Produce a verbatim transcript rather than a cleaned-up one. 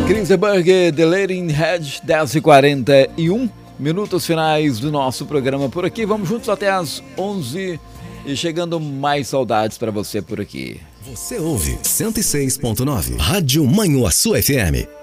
Grinsberg, The Leading Hedge, dez e quarenta e um, minutos finais do nosso programa por aqui. Vamos juntos até as onze e chegando mais saudades para você por aqui. Você ouve cento e seis ponto nove, Rádio Manhuaçu F M.